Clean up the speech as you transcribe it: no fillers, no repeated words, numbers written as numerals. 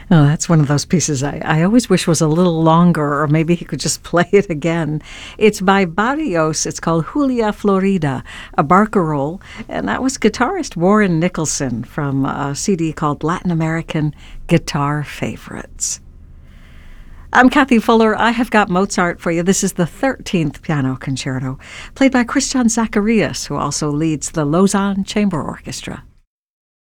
Oh, that's one of those pieces I always wish was a little longer, or maybe he could just play it again. It's by Barrios. It's called Julia Florida, a barcarolle, and that was guitarist Warren Nicholson from a CD called Latin American Guitar Favorites. I'm Kathy Fuller. I have got Mozart for you. This is the 13th piano concerto, played by Christian Zacharias, who also leads the Lausanne Chamber Orchestra.